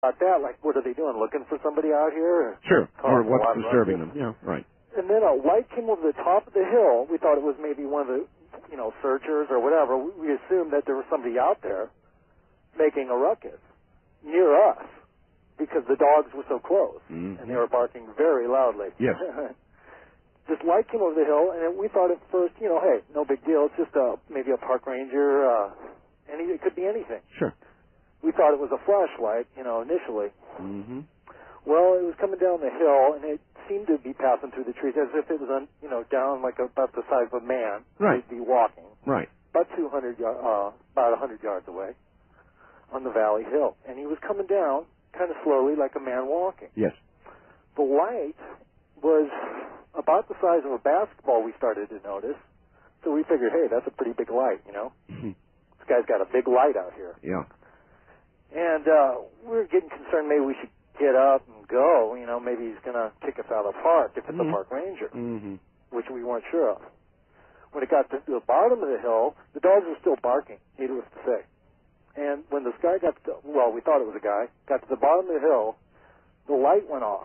about that, like, what are they doing, looking for somebody out here? Sure. Or Causing a what's lot of disturbing ruckus. them. Yeah, right. And then a light came over the top of the hill. We thought it was maybe one of the, searchers or whatever. We assumed that there was somebody out there making a ruckus near us because the dogs were so close, and they were barking very loudly. Yes. This light came over the hill, and we thought at first, hey, no big deal. It's just maybe a park ranger. It could be anything. Sure. We thought it was a flashlight, initially. Mm-hmm. Well, it was coming down the hill, and it seemed to be passing through the trees as if it was, down like about the size of a man. Right. He'd be walking. Right. About 100 yards away on the valley hill. And he was coming down kind of slowly like a man walking. Yes. The light was about the size of a basketball, we started to notice. So we figured, hey, that's a pretty big light, This guy's got a big light out here. Yeah. And we were getting concerned maybe we should get up and go. Maybe he's going to kick us out of the park if it's a park ranger, which we weren't sure of. When it got to the bottom of the hill, the dogs were still barking, needless to say. And when this guy got to, we thought it was a guy, got to the bottom of the hill, the light went off.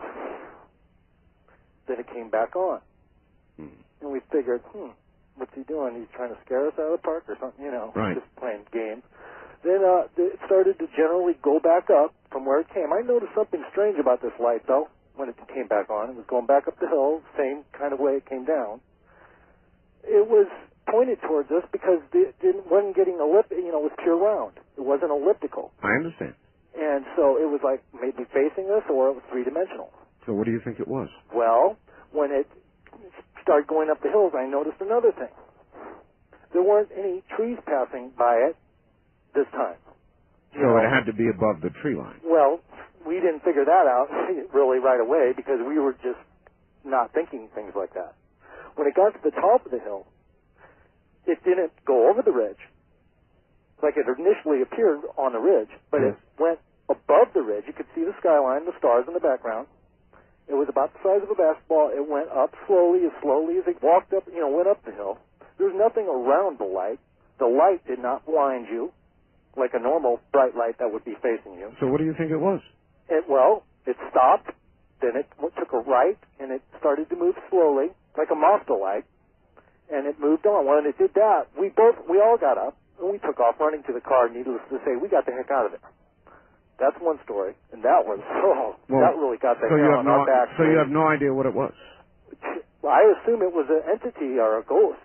Then it came back on. And we figured, what's he doing? He's trying to scare us out of the park or something, right. Just playing games. Then it started to generally go back up from where it came. I noticed something strange about this light, though, when it came back on. It was going back up the hill, same kind of way it came down. It was pointed towards us because it wasn't getting it was pure round. It wasn't elliptical. I understand. And so it was like maybe facing us or it was three-dimensional. So what do you think it was? Well, when it started going up the hills, I noticed another thing. There weren't any trees passing by it this time. So it had to be above the tree line. Well, we didn't figure that out really right away because we were just not thinking things like that. When it got to the top of the hill, it didn't go over the ridge like it initially appeared on the ridge, but it went above the ridge. You could see the skyline, the stars in the background. It was about the size of a basketball. It went up slowly as it walked up, went up the hill. There was nothing around the light. The light did not blind you like a normal bright light that would be facing you. So what do you think it was? It stopped, then it took a right, and it started to move slowly, like a Mazda light, and it moved on. When it did that, we all got up, and we took off running to the car, needless to say, we got the heck out of there. That's one story, and that was, that really got the hair on our back. So you have no idea what it was? I assume it was an entity or a ghost,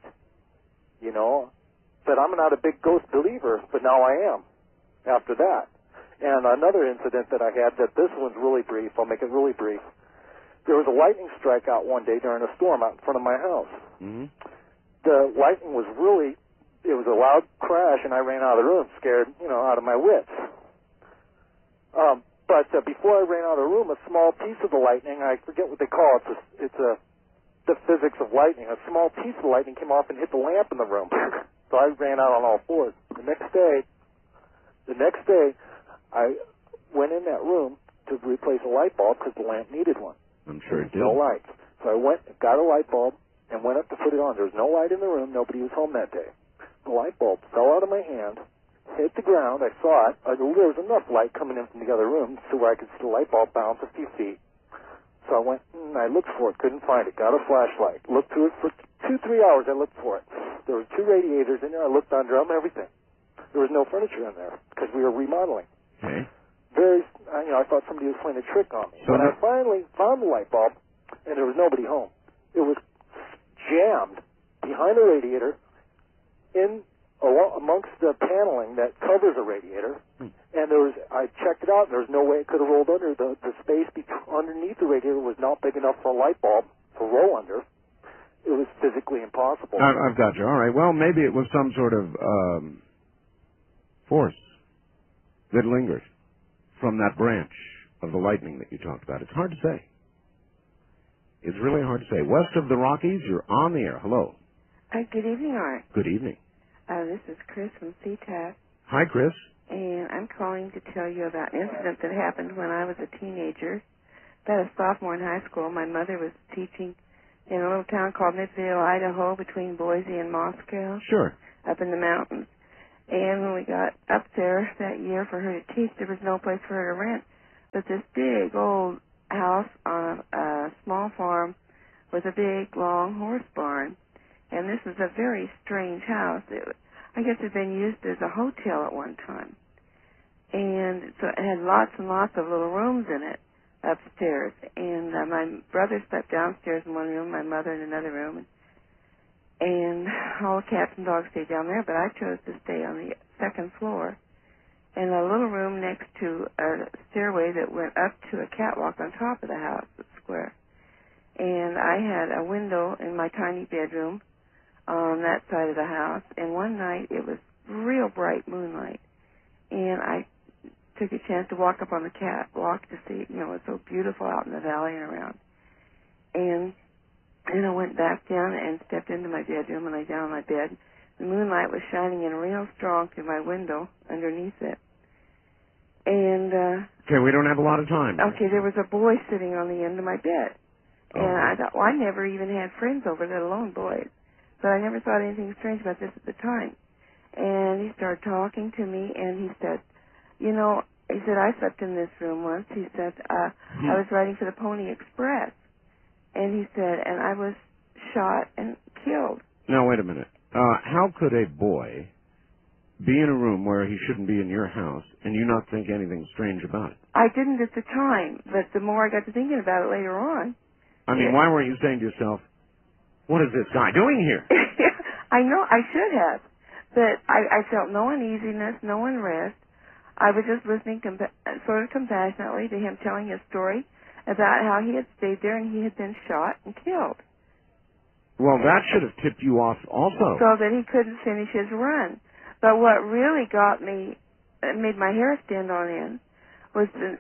but I'm not a big ghost believer, but now I am after that. And another incident that I had, that this one's really brief, I'll make it really brief. There was a lightning strike out one day during a storm out in front of my house. Mm-hmm. The lightning was it was a loud crash, and I ran out of the room, scared, out of my wits. But before I ran out of the room, a small piece of the lightning, I forget what they call it, it's the physics of lightning, a small piece of lightning came off and hit the lamp in the room. So I ran out on all fours. The next day, I went in that room to replace a light bulb because the lamp needed one. I'm sure it did. No light. So I went, got a light bulb, and went up to put it on. There was no light in the room. Nobody was home that day. The light bulb fell out of my hand, hit the ground. I saw it. There was enough light coming in from the other room so where I could see the light bulb bounce a few feet. So I went, I looked for it, couldn't find it, got a flashlight, looked through it for 2-3 hours. I looked for it. There were 2 radiators in there. I looked under them, everything. There was no furniture in there because we were remodeling. Okay. I thought somebody was playing a trick on me. So when I finally found the light bulb, and there was nobody home, it was jammed behind the radiator amongst the paneling that covers a radiator. And I checked it out, and there was no way it could have rolled under. The space underneath the radiator was not big enough for a light bulb to roll under. It was physically impossible. I've got you. All right. Well, maybe it was some sort of force that lingered from that branch of the lightning that you talked about. It's hard to say. It's really hard to say. West of the Rockies, you're on the air. Hello. Good evening, Art. Good evening. This is Chris from CTAP. Hi, Chris. And I'm calling to tell you about an incident that happened when I was a teenager. About a sophomore in high school, my mother was teaching in a little town called Midvale, Idaho, between Boise and Moscow. Sure. Up in the mountains. And when we got up there that year for her to teach, there was no place for her to rent. but this big old house on a small farm with a big, long horse barn. And this was a very strange house. I guess it had been used as a hotel at one time. And so it had lots and lots of little rooms in it upstairs. And my brother slept downstairs in one room, my mother in another room. And all the cats and dogs stayed down there, but I chose to stay on the second floor in a little room next to a stairway that went up to a catwalk on top of the house, the square. And I had a window in my tiny bedroom on that side of the house. And one night it was real bright moonlight. And I took a chance to walk up on the catwalk to see, it was so beautiful out in the valley and around. And then I went back down and stepped into my bedroom and lay down on my bed. The moonlight was shining in real strong through my window underneath it. And, okay, we don't have a lot of time. Okay, there was a boy sitting on the end of my bed. And I thought, well, I never even had friends over, let alone boys. But I never thought anything strange about this at the time. And he started talking to me, and he said, he said, I slept in this room once. He said, I was writing for the Pony Express. And he said, and I was shot and killed. Now, wait a minute. How could a boy be in a room where he shouldn't be in your house and you not think anything strange about it? I didn't at the time, but the more I got to thinking about it later on. I mean, why weren't you saying to yourself, what is this guy doing here? I know, I should have. But I felt no uneasiness, no unrest. I was just listening sort of compassionately to him telling his story about how he had stayed there and he had been shot and killed. Well, that should have tipped you off also. So that he couldn't finish his run. But what really got me, made my hair stand on end, was, then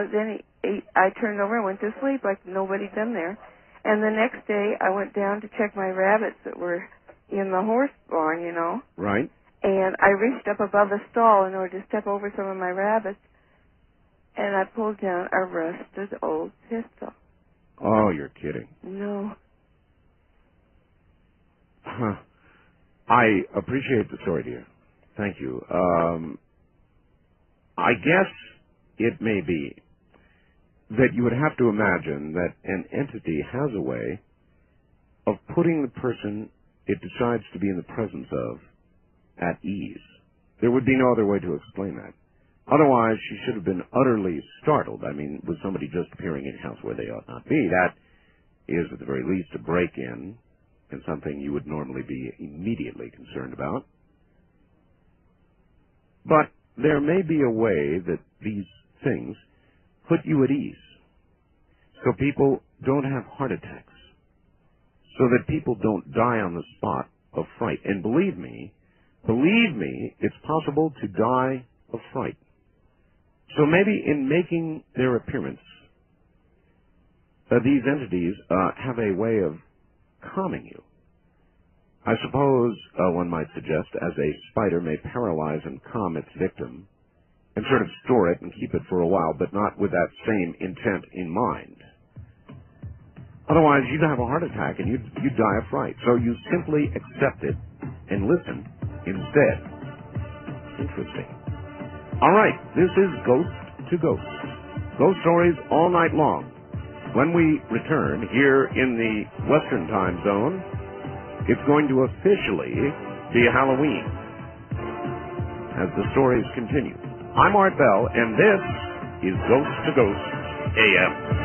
I turned over and went to sleep like nobody'd been there. And the next day I went down to check my rabbits that were in the horse barn, Right. And I reached up above the stall in order to step over some of my rabbits, and I pulled down a rusted old pistol. Oh, you're kidding. No. Huh. I appreciate the story, dear. Thank you. I guess it may be that you would have to imagine that an entity has a way of putting the person it decides to be in the presence of at ease. There would be no other way to explain that. Otherwise, she should have been utterly startled. I mean, with somebody just appearing in a house where they ought not be, that is at the very least a break-in and something you would normally be immediately concerned about. But there may be a way that these things put you at ease, so people don't have heart attacks, so that people don't die on the spot of fright. And believe me, it's possible to die of fright. So maybe in making their appearance, these entities have a way of calming you. I suppose one might suggest, as a spider may paralyze and calm its victim, and sort of store it and keep it for a while, but not with that same intent in mind. Otherwise, you'd have a heart attack and you'd die of fright. So you simply accept it and listen instead. Interesting. All right, this is Ghost to Ghost. Ghost stories all night long. When we return here in the Western time zone, it's going to officially be Halloween as the stories continue. I'm Art Bell, and this is Ghost to Ghost AM.